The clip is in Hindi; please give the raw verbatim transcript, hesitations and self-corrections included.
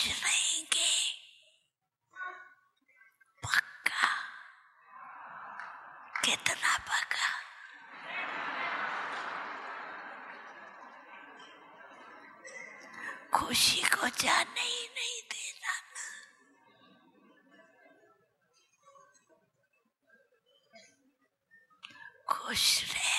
रहेंगे पक्का। कितना पक्का? खुशी को जाने ही नहीं देना। खुश रहे।